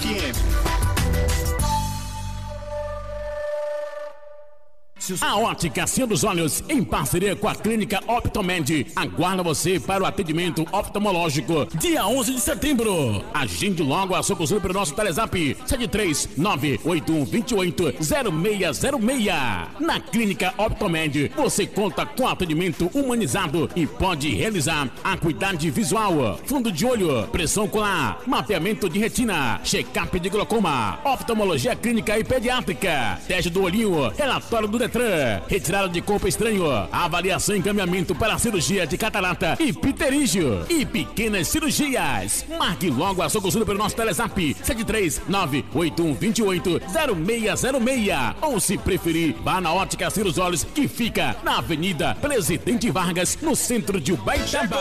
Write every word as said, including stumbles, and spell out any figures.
F M. A Ótica Senhor dos Olhos, em parceria com a Clínica Optomed, aguarda você para o atendimento oftalmológico dia onze de setembro. Agende logo a sua consulta pelo nosso Telezap sete três nove oito um dois oito zero seis zero seis. Na Clínica Optomed, você conta com atendimento humanizado e pode realizar acuidade visual, fundo de olho, pressão ocular, mapeamento de retina, check-up de glaucoma, oftalmologia clínica e pediátrica, teste do olhinho, relatório do Detran, retirada de corpo estranho, avaliação e encaminhamento para a cirurgia de catarata e pterígio e pequenas cirurgias. Marque logo a sua consulta pelo nosso Telezap sete três nove oito um dois oito zero seis zero seis, ou se preferir, vá na Ótica Senhor dos Olhos, que fica na Avenida Presidente Vargas, no centro de Ubaitaba.